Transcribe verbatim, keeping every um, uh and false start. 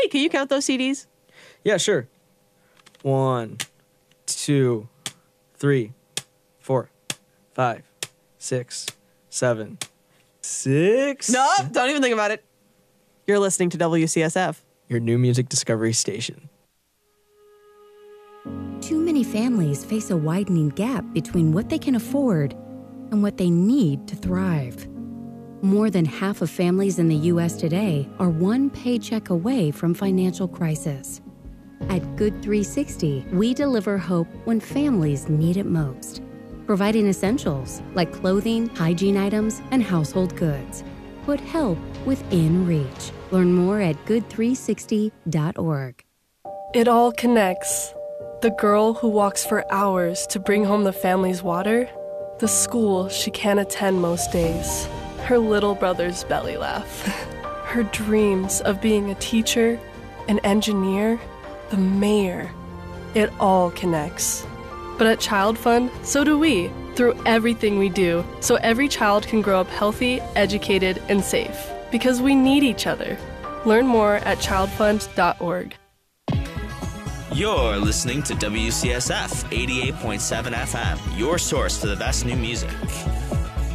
Hey, can you count those C Ds? Yeah, sure. One, two, three, four, five, six, seven, six. No, don't even think about it. You're listening to W C S F. Your new music discovery station. Too many families face a widening gap between what they can afford and what they need to thrive. More than half of families in the U S today are one paycheck away from financial crisis. At Good three sixty, we deliver hope when families need it most, providing essentials like clothing, hygiene items, and household goods. Put help within reach. Learn more at good three sixty dot org. It all connects. The girl who walks for hours to bring home the family's water, the school she can't attend most days, her little brother's belly laugh, her dreams of being a teacher, an engineer, the mayor. It all connects. But at Child Fund, so do we, through everything we do, so every child can grow up healthy, educated, and safe. Because we need each other. Learn more at child fund dot org. You're listening to W C S F eighty-eight point seven F M, your source for the best new music.